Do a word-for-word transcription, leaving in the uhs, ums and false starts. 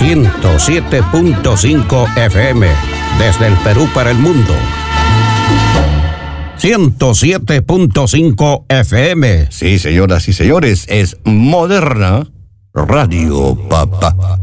ciento siete punto cinco F M, desde el Perú para el mundo. ciento siete punto cinco F M. Sí, señoras y señores, es Moderna Radio, papá.